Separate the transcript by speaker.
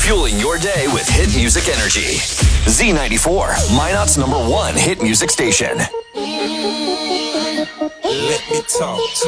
Speaker 1: Fueling your day with hit music energy. Z94, Minot's #1 hit music station.
Speaker 2: Let me talk to